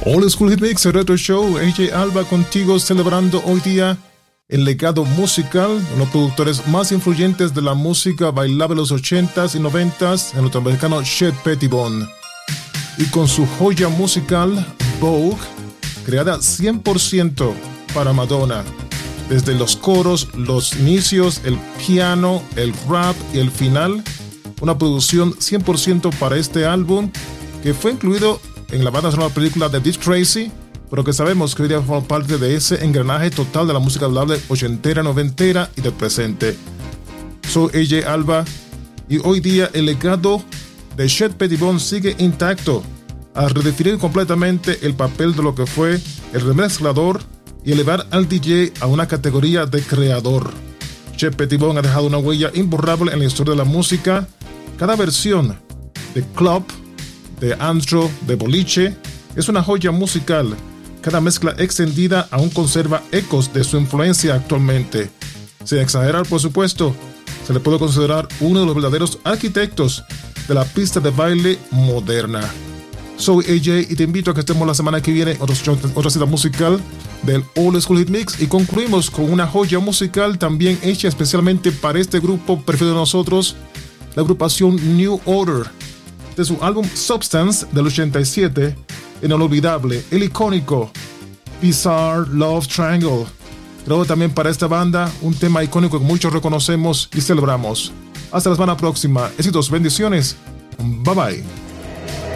Old School Hit Mix, el Retro Show, AJ Alba contigo celebrando hoy día el legado musical, uno de los productores más influyentes de la música bailable de los 80s y 90s, el norteamericano Chet Pettibone. Y con su joya musical, Vogue, creada 100% para Madonna. Desde los coros, los inicios, el piano, el rap y el final, una producción 100% para este álbum que fue incluido en la banda sonora de la película de Dick Tracy, pero que sabemos que hoy día forma parte de ese engranaje total de la música bailable ochentera, noventera y del presente. Soy AJ Alba y hoy día el legado de Chet Pettibone sigue intacto al redefinir completamente el papel de lo que fue el remezclador y elevar al DJ a una categoría de creador. Chet Pettibone ha dejado una huella imborrable en la historia de la música. Cada versión de club, de antro, de boliche, es una joya musical. Cada mezcla extendida aún conserva ecos de su influencia actualmente. Sin exagerar, por supuesto, se le puede considerar uno de los verdaderos arquitectos de la pista de baile moderna. Soy AJ y te invito a que estemos la semana que viene en otra cita musical del Old School Hit Mix, y concluimos con una joya musical también hecha especialmente para este grupo preferido de nosotros, la agrupación New Order, de su álbum Substance del 87, en el olvidable, el icónico Bizarre Love Triangle. Luego también para esta banda un tema icónico que muchos reconocemos y celebramos. Hasta la semana próxima, éxitos, bendiciones, bye bye.